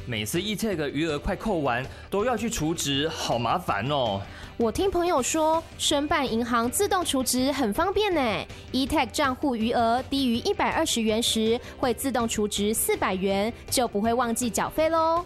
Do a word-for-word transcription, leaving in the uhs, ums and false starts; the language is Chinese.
每次 E-Tag 余额快扣完，都要去储值，好麻烦哦。 我听朋友说，申办银行自动储值很方便呢。E-Tag 账户余额低于一百二十元时，会自动储值四百元，就不会忘记缴费喽。